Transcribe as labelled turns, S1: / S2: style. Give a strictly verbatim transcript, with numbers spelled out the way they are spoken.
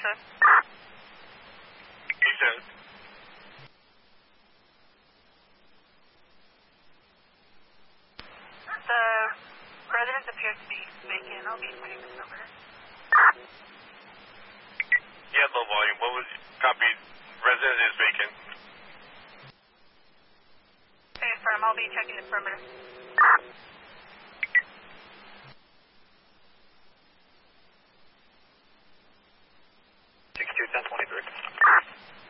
S1: said.
S2: He said.
S1: The residence appears to be vacant. I'll be putting this over.
S2: Yeah, low volume. What was copy? Resident is vacant.
S1: Okay, firm. I'll be checking the perimeter.